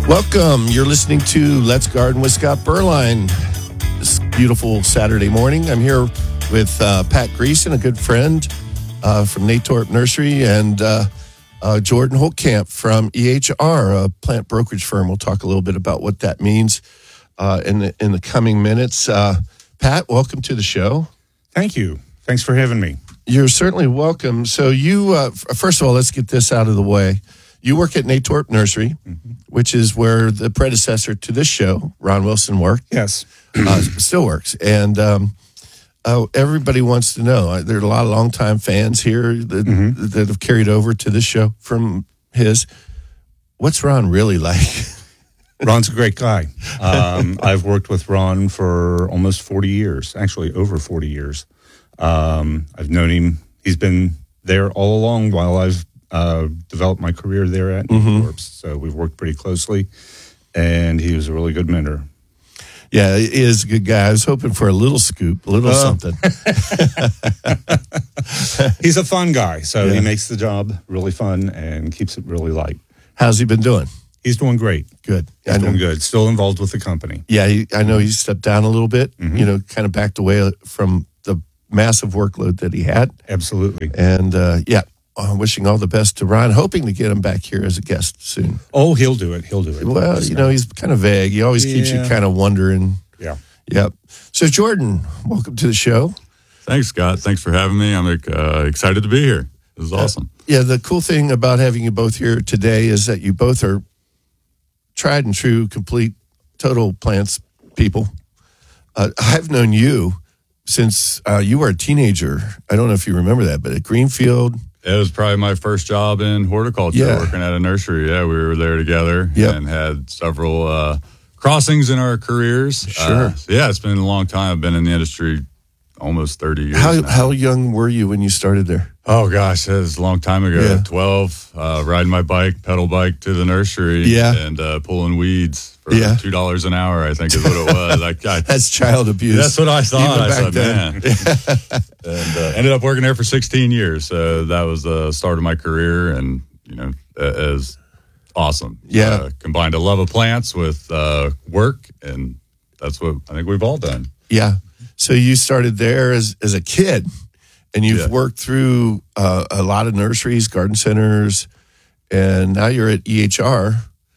Welcome. You're listening to Let's Garden with Scott Berline. This beautiful Saturday morning. I'm here with Pat Greason, a good friend from Natorp Nursery, and Jordan Holtkamp from EHR, a plant brokerage firm. We'll talk a little bit about what that means in the coming minutes. Pat, welcome to the show. Thank you. Thanks for having me. You're certainly welcome. So you, first of all, let's get this out of the way. You work at Natorp Nursery, which is where the predecessor to this show, Ron Wilson, worked. Yes. Still works. And everybody wants to know. There are a lot of longtime fans here that have carried over to this show from his. What's Ron really like? Ron's a great guy. I've worked with Ron for almost 40 years, actually over 40 years. I've known him. He's been there all along while I've developed my career there at Natorp. So we've worked pretty closely, and he was a really good mentor. Yeah, he is a good guy. I was hoping for a little scoop, a little something. He's a fun guy, so he makes the job really fun and keeps it really light. How's he been doing? He's doing great. Good. He's doing good. Still involved with the company. Yeah, I know he stepped down a little bit, kind of backed away from the massive workload that he had. Absolutely. And, wishing all the best to Ron, hoping to get him back here as a guest soon. Oh, he'll do it. He'll do it. Well, he's kind of vague. He always keeps you kind of wondering. Yeah. Yep. So, Jordan, welcome to the show. Thanks, Scott. Thanks for having me. I'm excited to be here. This is awesome. The cool thing about having you both here today is that you both are tried and true, complete, total plants people. I've known you since you were a teenager. I don't know if you remember that, but at Greenfield. It was probably my first job in horticulture, working at a nursery. Yeah, we were there together and had several crossings in our careers. Sure. It's been a long time. I've been in the industry almost 30 years. How young were you when you started there? Oh, gosh, that was a long time ago. Yeah. 12, riding my pedal bike to the nursery and pulling weeds for $2 an hour, I think is what it was. That's child abuse. That's what I thought. I said, then. man. And ended up working there for 16 years. So that was the start of my career, and, it was awesome. Yeah. Combined a love of plants with work, and that's what I think we've all done. Yeah. So you started there as a kid, and you've worked through a lot of nurseries, garden centers, and now you're at EHR,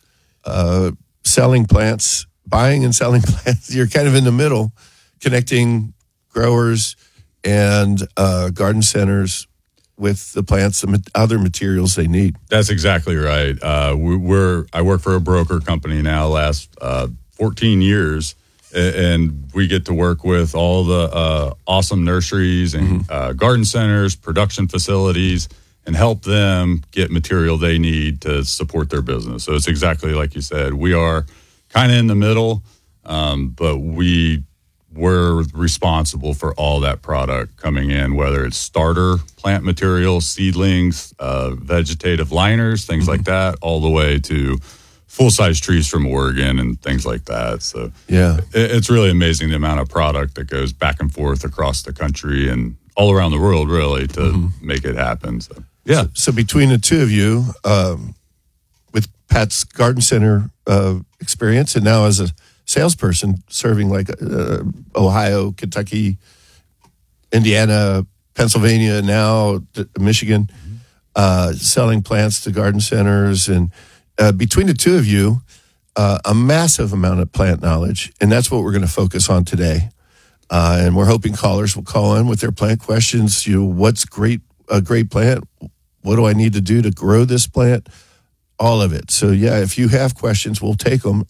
selling plants, buying and selling plants. You're kind of in the middle, connecting growers and garden centers with the plants and other materials they need. That's exactly right. I work for a broker company now, last 14 years. And we get to work with all the awesome nurseries and garden centers, production facilities, and help them get material they need to support their business. So it's exactly like you said. We are kind of in the middle, but we're responsible for all that product coming in, whether it's starter plant material, seedlings, vegetative liners, things like that, all the way to full-size trees from Oregon and things like that. So it's really amazing the amount of product that goes back and forth across the country and all around the world, really, to make it happen. So So between the two of you, with Pat's garden center experience and now as a salesperson serving like Ohio, Kentucky, Indiana, Pennsylvania, now Michigan, selling plants to garden centers, and between the two of you, a massive amount of plant knowledge, and that's what we're going to focus on today. And we're hoping callers will call in with their plant questions. What's a great plant? What do I need to do to grow this plant? All of it. So, if you have questions, we'll take them,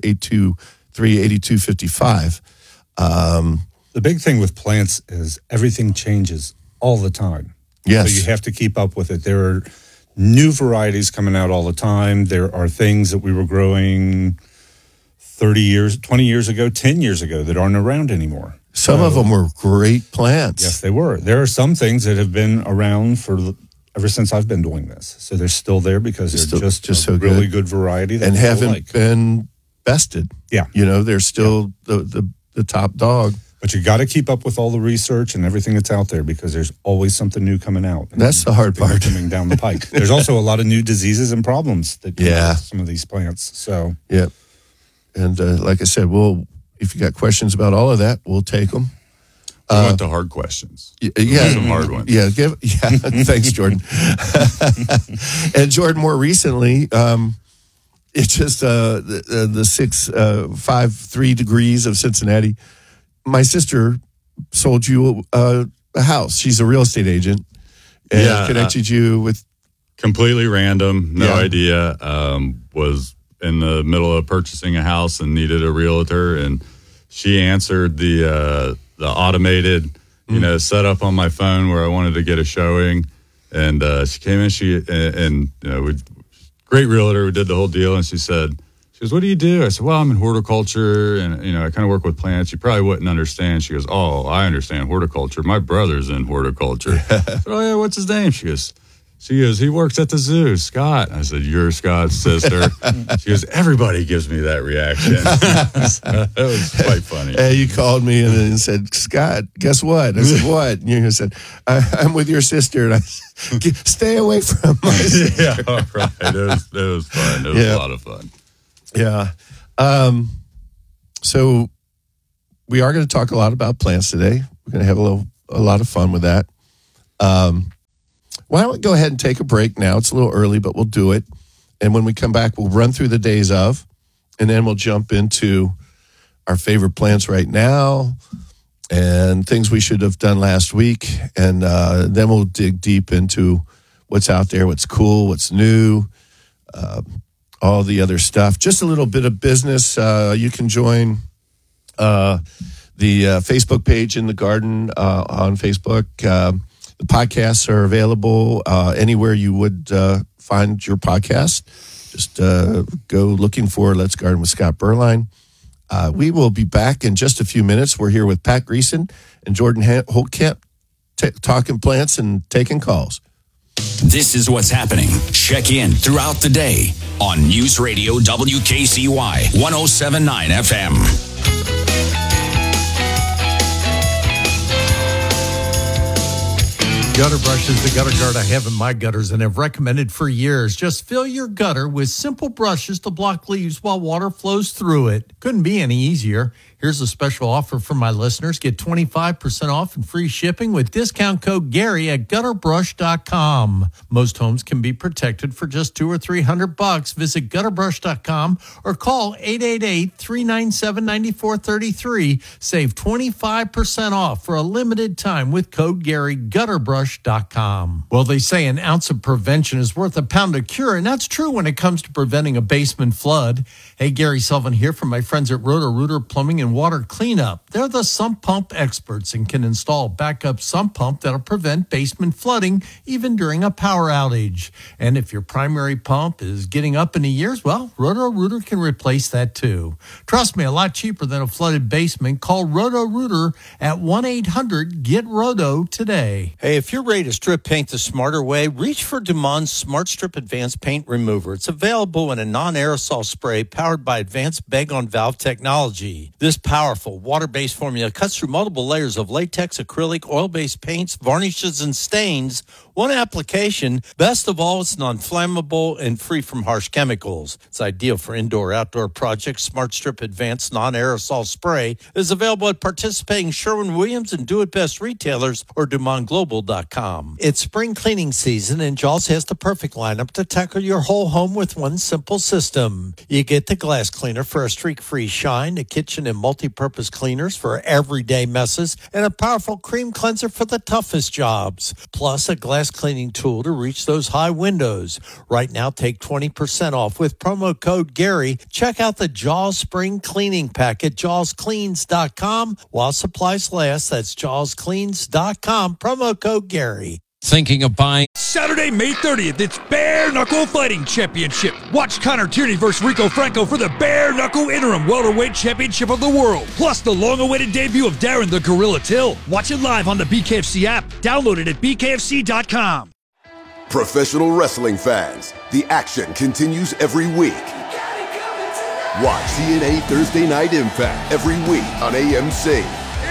800-823-8255. The big thing with plants is everything changes all the time. Yes. So you have to keep up with it. There are new varieties coming out all the time. There are things that we were growing 30 years, 20 years ago, 10 years ago that aren't around anymore. Some of them were great plants. Yes, they were. There are some things that have been around ever since I've been doing this. So they're still there because they're just so really good variety. That and haven't been bested. Yeah. They're still the top dog. But you got to keep up with all the research and everything that's out there because there's always something new coming out. That's the hard part. Coming down the pike. There's also a lot of new diseases and problems that come out with some of these plants. So and like I said, if you got questions about all of that, we'll take them. We want the hard questions. Some hard ones. Thanks, Jordan. And Jordan, more recently, it's just the 5 degrees of Cincinnati. My sister sold you a house. She's a real estate agent and connected you with. Completely random, no idea. Was in the middle of purchasing a house and needed a realtor, and she answered the automated, setup on my phone where I wanted to get a showing, and she came in. Great realtor. We did the whole deal, and she goes, "What do you do?" I said, "Well, I'm in horticulture, and I kind of work with plants. You probably wouldn't understand." She goes, "Oh, I understand horticulture. My brother's in horticulture." I said, "Oh yeah, what's his name?" She goes, "He works at the zoo, Scott." I said, "You're Scott's sister." She goes, "Everybody gives me that reaction." That was quite funny. Hey, you called me and said, "Scott, guess what?" I said, "What?" And you said, "I'm with your sister." And I said, "Stay away from my sister." Yeah, right. It was fun. It was a lot of fun. Yeah. So we are going to talk a lot about plants today. We're going to have a lot of fun with that. Why don't we go ahead and take a break now? It's a little early, but we'll do it. And when we come back, we'll run through the days of, and then we'll jump into our favorite plants right now and things we should have done last week. And then we'll dig deep into what's out there, what's cool, what's new, all the other stuff. Just a little bit of business. You can join the Facebook page in the garden on Facebook. The podcasts are available anywhere you would find your podcast. Just go looking for Let's Garden with Scott Berline. We will be back in just a few minutes. We're here with Pat Greason and Jordan Holtkamp talking plants and taking calls. This is what's happening. Check in throughout the day on News Radio WKCY 107.9 FM. Gutter Brush is the gutter guard I have in my gutters and have recommended for years. Just fill your gutter with simple brushes to block leaves while water flows through it. Couldn't be any easier. Here's a special offer for my listeners. Get 25% off and free shipping with discount code Gary at gutterbrush.com. Most homes can be protected for just $200 or $300. Visit gutterbrush.com or call 888-397-9433. Save 25% off for a limited time with code Gary, gutterbrush.com. Well, they say an ounce of prevention is worth a pound of cure, and that's true when it comes to preventing a basement flood. Hey, Gary Sullivan here from my friends at Roto-Rooter Plumbing and Water Cleanup. They're the sump pump experts and can install a backup sump pump that'll prevent basement flooding even during a power outage. And if your primary pump is getting up in the years, well, Roto-Rooter can replace that too. Trust me, a lot cheaper than a flooded basement. Call Roto-Rooter at 1-800-GET-ROTO today. Hey, if you're ready to strip paint the smarter way, reach for Demond's Smart Strip Advanced Paint Remover. It's available in a non-aerosol spray powered by advanced bag-on-valve technology. This powerful water-based formula cuts through multiple layers of latex, acrylic, oil-based paints, varnishes, and stains. One application. Best of all, it's non-flammable and free from harsh chemicals. It's ideal for indoor-outdoor projects. Smart Strip Advanced Non-Aerosol Spray is available at participating Sherwin-Williams and Do It Best retailers or DumondGlobal.com. It's spring cleaning season, and Jaws has the perfect lineup to tackle your whole home with one simple system. You get the glass cleaner for a streak-free shine, a kitchen and multi-purpose cleaners for everyday messes, and a powerful cream cleanser for the toughest jobs. Plus, a glass cleaning tool to reach those high windows. Right now, take 20% off with promo code Gary. Check out the Jaws Spring Cleaning Pack at jawscleans.com while supplies last. That's jawscleans.com. Promo code Gary. Thinking of buying? Saturday, May 30th, it's Bare Knuckle Fighting Championship. Watch Connor Tierney versus Rico Franco for the Bare Knuckle Interim Welterweight Championship of the World. Plus the long-awaited debut of Darren the Gorilla Till. Watch it live on the BKFC app. Download it at bkfc.com. Professional wrestling fans, the action continues every week. Watch TNA Thursday Night Impact every week on AMC.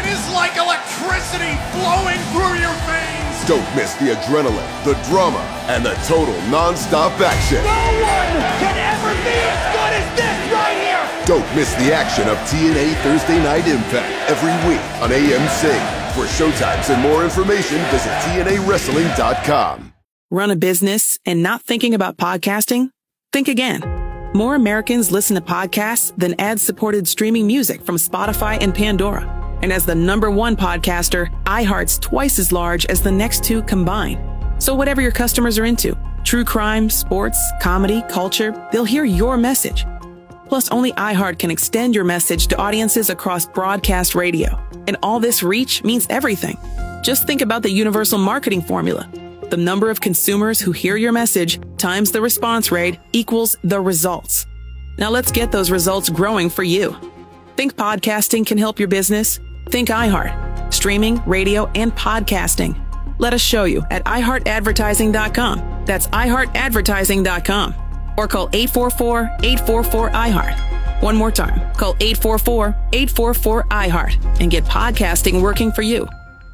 is like electricity flowing through your veins. Don't miss the adrenaline, the drama, and the total non-stop action. No one can ever be as good as this right here. Don't miss the action of TNA Thursday Night Impact every week on AMC. For showtimes and more information, visit TNAWrestling.com. Run a business and not thinking about podcasting? Think again. More Americans listen to podcasts than ad-supported streaming music from Spotify and Pandora. And as the #1 podcaster, iHeart's twice as large as the next two combined. So whatever your customers are into, true crime, sports, comedy, culture, they'll hear your message. Plus, only iHeart can extend your message to audiences across broadcast radio. And all this reach means everything. Just think about the universal marketing formula. The number of consumers who hear your message times the response rate equals the results. Now let's get those results growing for you. Think podcasting can help your business? Think iHeart. Streaming, radio, and podcasting. Let us show you at iHeartAdvertising.com. That's iHeartAdvertising.com. Or call 844-844-iHeart. One more time. Call 844-844-iHeart and get podcasting working for you.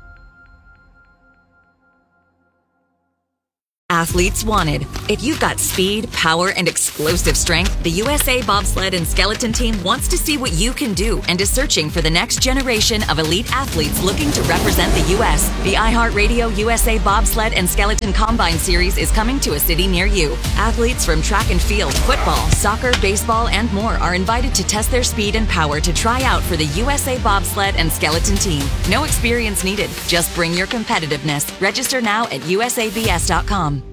Athletes wanted. If you've got speed, power, and explosive strength, the USA Bobsled and Skeleton Team wants to see what you can do and is searching for the next generation of elite athletes looking to represent the U.S. The iHeartRadio USA Bobsled and Skeleton Combine Series is coming to a city near you. Athletes from track and field, football, soccer, baseball, and more are invited to test their speed and power to try out for the USA Bobsled and Skeleton Team. No experience needed. Just bring your competitiveness. Register now at usabs.com.